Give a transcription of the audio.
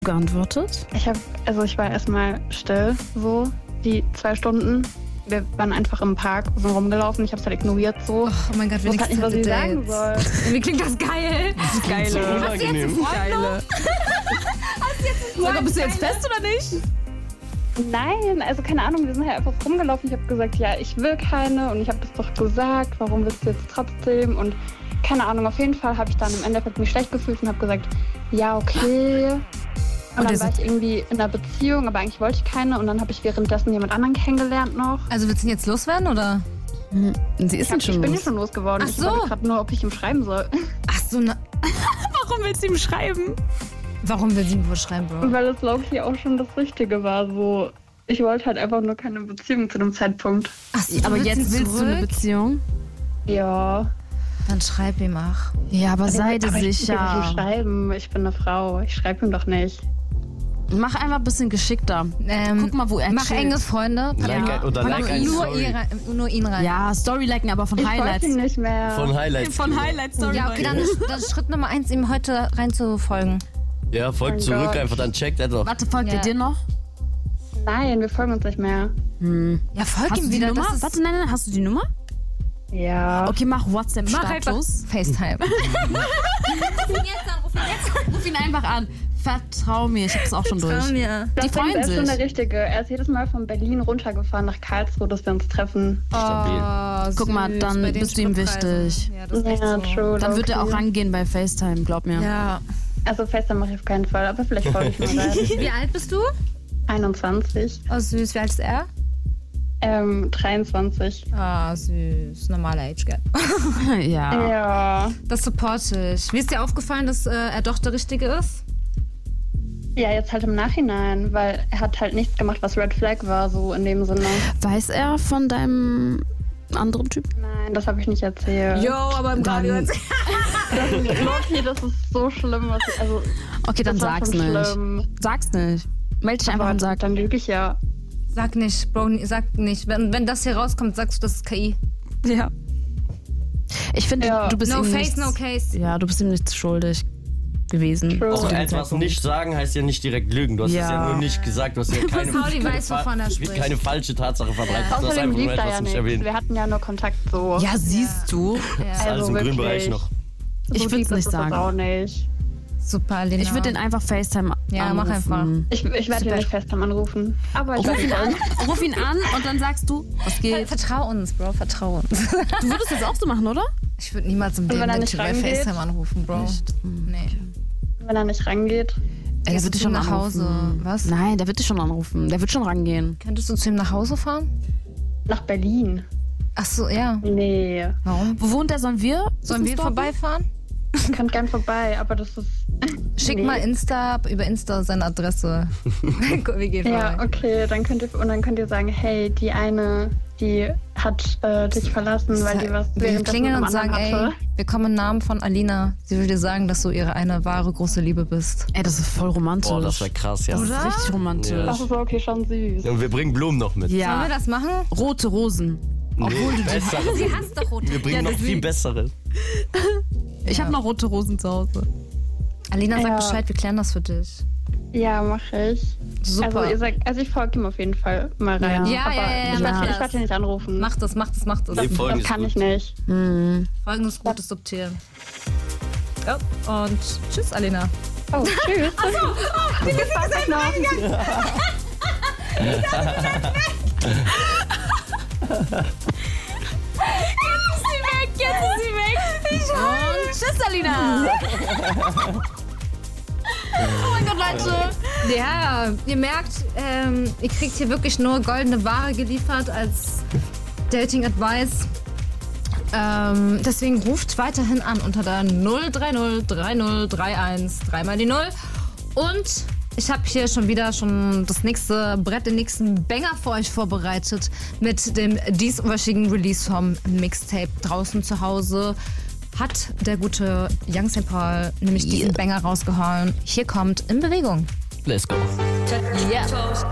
geantwortet? Ich war erstmal still, so die 2 Stunden. Wir waren einfach im Park, sind rumgelaufen. Ich hab's halt ignoriert so. Oh mein Gott, wenigstens nicht, was ich sagen soll. Wie klingt das geil? Das ist geil. So unangenehm. Geile. Sag mal, bist du jetzt fest oder nicht? Nein, also keine Ahnung, wir sind halt einfach rumgelaufen. Ich habe gesagt, ja, ich will keine und ich habe das doch gesagt. Warum willst du jetzt trotzdem? Und keine Ahnung, auf jeden Fall habe ich dann im Endeffekt mich schlecht gefühlt und habe gesagt, ja, okay. Und dann war ich irgendwie in einer Beziehung, aber eigentlich wollte ich keine. Und dann habe ich währenddessen jemand anderen kennengelernt noch. Also willst du ihn jetzt loswerden, oder? Sie ist schon Ich bin ja schon losgeworden. Ach so. Ich überlege gerade nur, ob ich ihm schreiben soll. Ach so, Warum willst du ihm schreiben? warum will sie ihm wohl schreiben, Bro? Weil es Loki auch schon das Richtige war. So, ich wollte halt einfach nur keine Beziehung zu dem Zeitpunkt. Ach so, Aber willst jetzt ihn willst du eine zurück? Beziehung? Ja. Dann schreib ihm, ach. Ja, aber sei dir aber Ich will sicher. nicht schreiben. Ich bin eine Frau. Ich schreibe ihm doch nicht. Mach einfach ein bisschen geschickter. Guck mal, wo er Mach chillt. enge Freunde. Like eine Nur, Story. nur ihn rein. Ja, Story-liken, aber von Ich Highlights. wollte ihn nicht mehr. Von Highlights. Highlights-Story. Ja, okay, dann Schritt Nummer 1, ihm heute reinzufolgen. Ja, folgt Mein zurück Gott. einfach, dann checkt er doch. Warte, folgt Ja. ihr dir noch? Nein, wir folgen uns nicht mehr. Ja, folg Hast ihm du die wieder. Nummer? Das ist Warte, nein, hast du die Nummer? Ja. Okay, mach Mach einfach WhatsApp-Status. FaceTime. Ruf ihn einfach an. Vertrau mir, ich hab's auch schon durch. mir. Die Das freuen er ist schon sich. der Richtige. Er ist jedes Mal von Berlin runtergefahren nach Karlsruhe, dass wir uns treffen. Stabil. Guck mal, dann bei den bist du ihm Spritpreisen. wichtig. Ja, das ist echt Ja, so. true. Dann wird er auch Loki. rangehen bei FaceTime, glaub mir. Ja. Also FaceTime mache ich auf keinen Fall, aber vielleicht folge ich mal rein. Wie alt bist du? 21. Oh, süß. Wie alt ist er? 23. Ah, süß. Normaler Age Gap. Ja. Ja. Das supporte ich. Wie ist dir aufgefallen, dass er doch der Richtige ist? Ja, jetzt halt im Nachhinein, weil er hat halt nichts gemacht, was Red Flag war, so in dem Sinne. Weiß er von deinem anderen Typ? Nein, das habe ich nicht erzählt. Jo, aber im Radio Loki, das ist so schlimm. Also, Okay, dann das war sag's schon nicht. schlimm. Sag's nicht. Meld dich einfach Aber und sag. dann lüge ich ja. Sag nicht, Bro, sag nicht. Wenn das hier rauskommt, sagst du, das ist KI. Ja. Ich finde, Ja. du bist No ihm face, nichts, no case. Ja, du bist ihm nichts schuldig gewesen. True. Auch Zu dem etwas Zeitpunkt. nicht sagen heißt ja nicht direkt lügen. Du hast Ja. es ja nur nicht gesagt. Du hast ja Pauli weiß, wovon er spricht. keine falsche Tatsache verbreitet. Du hast Außerdem einfach nur lief da etwas ja nicht nichts. erwähnt. Wir hatten ja nur Kontakt so. Ja, siehst du. Das ist alles Also im grünen wirklich. Bereich noch. Ich So würd's lieb ist nicht das sagen. auch nicht. Super, Lena. Ich würde den einfach FaceTime Ja, anrufen. mach einfach. Ich werde ihn nicht fest anrufen. Aber ich Ruf ihn an und dann sagst du, was geht. Vertrau uns, Bro, vertrau uns. Du würdest das auch so machen, oder? Ich würde niemals im wenn Leben er den nicht Typ bei rangeht? FaceTime anrufen, Bro. Nee. wenn er nicht rangeht. Der Gehst wird du dich schon nach anrufen. Hause? Was? Nein, der wird dich schon anrufen. Der wird schon rangehen. Könntest du zu ihm nach Hause fahren? Nach Berlin. Ach so, ja. Nee. Warum? Wo wohnt der? Sollen wir Sollen wir vorbeifahren? Ihr könnt gern vorbei, aber das ist. Schick Nee. mal über Insta seine Adresse. Wir gehen Ja, vorbei. okay, dann könnt ihr sagen, hey, die eine, die hat dich verlassen, weil die was Wir währenddessen klingeln mit und dem sagen, anderen ey, hatte. wir kommen im Namen von Alina. Sie will dir sagen, dass du ihre eine wahre große Liebe bist. Ey, das ist voll romantisch. Boah, das wäre krass, ja. Das ist richtig romantisch. Ja. Das ist okay, schon süß. Und wir bringen Blumen noch mit. Sollen Ja. wir das machen? Rote Rosen. Obwohl du bessere. Sie hasst doch rote. Wir bringen noch viel bessere. Ich habe noch rote Rosen zu Hause. Alina, sag Ja. Bescheid, wir klären das für dich. Ja, mache ich. Super. Also ich folge ihm auf jeden Fall mal rein. Ja, aber ja, ich mach werde das. ihn nicht anrufen. Mach das. Nee, folgen das ist kann gut. ich nicht. Folgendes gutes Subtil. Ja, und tschüss, Alina. Oh, tschüss. Die gefällt noch. Jetzt ist sie weg. Und tschüss, Alina. Oh mein Gott, Leute. Ja, ihr merkt, ihr kriegt hier wirklich nur goldene Ware geliefert als Dating Advice. Deswegen ruft weiterhin an unter der 030 3031 3 die 0. Und ich habe hier schon wieder das nächste Brett, den nächsten Banger für euch vorbereitet mit dem dieswöchigen Release vom Mixtape Draußen zu Hause. Hat der gute Young St. Paul nämlich diesen Banger rausgehauen. Hier kommt In Bewegung. Let's go. Yeah.